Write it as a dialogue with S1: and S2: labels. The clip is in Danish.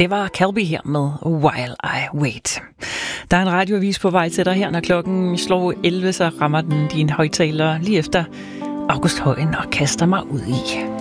S1: Det var Calby her med While I Wait. Der er en radioavis på vej til dig her, når klokken slår 11, så rammer den din højtaler lige efter August Højen og kaster mig ud i